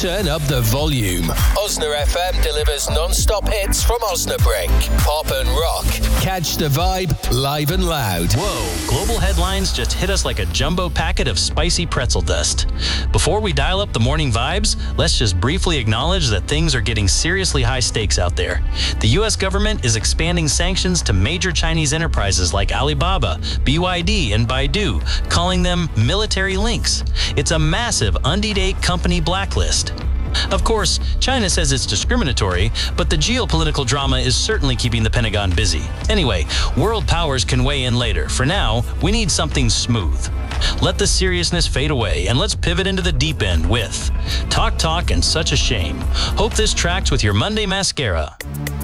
Turn up the volume. Osna FM delivers non-stop hits from Osnabrück. Pop and rock. Catch the vibe live and loud. Whoa, global headlines just hit us like a jumbo packet of spicy pretzel dust. Before we dial up the morning vibes, let's just briefly acknowledge that things are getting seriously high stakes out there. The U.S. government is expanding sanctions to major Chinese enterprises like Alibaba, BYD, and Baidu, calling them military links. It's a massive undue-date company blacklist. Of course, China says it's discriminatory, but the geopolitical drama is certainly keeping the Pentagon busy. Anyway, world powers can weigh in later. For now, we need something smooth. Let the seriousness fade away, and let's pivot into the deep end with Talk and Such a Shame. Hope this tracks with your Monday mascara.